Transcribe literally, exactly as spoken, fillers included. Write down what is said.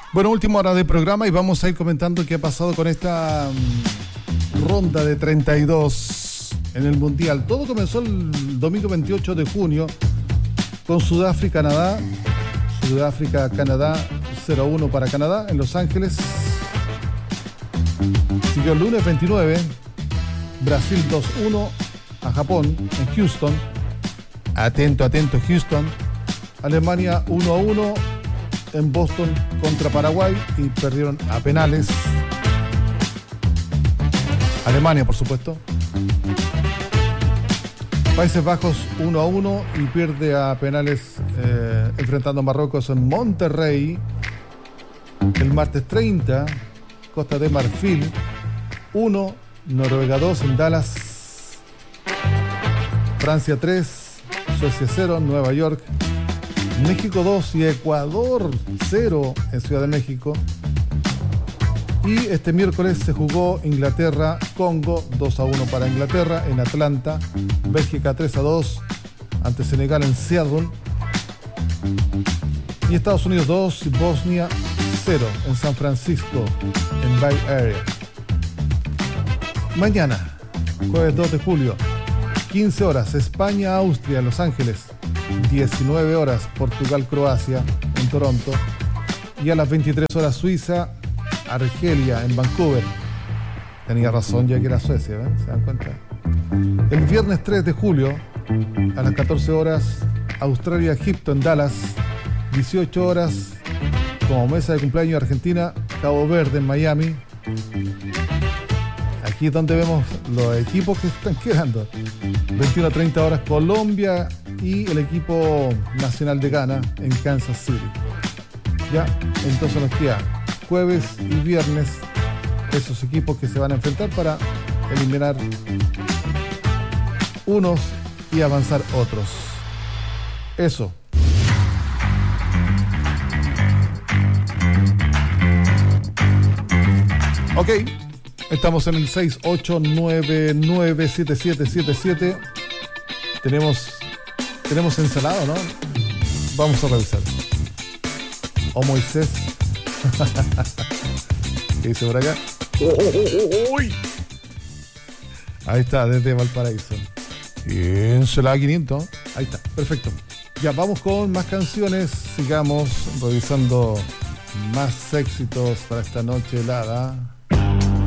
Bueno, última hora de programa y vamos a ir comentando qué ha pasado con esta um, ronda de treinta y dos en el Mundial. Todo comenzó el domingo veintiocho de junio con Sudáfrica-Canadá. Sudáfrica-Canadá cero a uno para Canadá en Los Ángeles. Siguió el lunes veintinueve, Brasil dos a uno a Japón en Houston. Atento, atento Houston. Alemania uno a uno en Boston contra Paraguay y perdieron a penales. Alemania, por supuesto. Países Bajos uno a uno y pierde a penales eh, enfrentando a Marruecos en Monterrey. El martes treinta, Costa de Marfil uno, Noruega dos en Dallas. Francia tres, Suecia cero, Nueva York. México dos y Ecuador cero en Ciudad de México. Y este miércoles se jugó Inglaterra-Congo dos a uno para Inglaterra en Atlanta. Bélgica tres a dos ante Senegal en Seattle. Y Estados Unidos dos y Bosnia cero en San Francisco en Bay Area. Mañana, jueves dos de julio, quince horas, España-Austria en Los Ángeles. diecinueve horas, Portugal-Croacia en Toronto. Y a las veintitrés horas, Suiza-Argelia en Vancouver. Tenía razón ya que era Suecia, ¿eh? ¿Se dan cuenta? El viernes tres de julio, a las catorce horas, Australia-Egipto en Dallas. dieciocho horas, como mesa de cumpleaños Argentina, Cabo Verde en Miami. Aquí es donde vemos los equipos que están quedando. veintiuno a treinta horas, Colombia y el equipo nacional de Ghana en Kansas City. Ya, entonces nos queda jueves y viernes esos equipos que se van a enfrentar para eliminar unos y avanzar otros. Eso. Ok, estamos en el seis ocho nueve nueve siete siete siete siete. Tenemos... Tenemos ensalada, ¿no? Vamos a revisar. O Moisés. ¿Qué dice por acá? ¡Uy! Ahí está, desde Valparaíso. Y ensalada quinientos. Ahí está, perfecto. Ya, vamos con más canciones. Sigamos revisando más éxitos para esta noche helada.